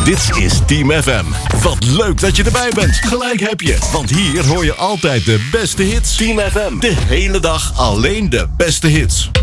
Dit is Team FM. Wat leuk dat je erbij bent. Gelijk heb je, want hier hoor je altijd de beste hits. Team FM, de hele dag alleen de beste hits.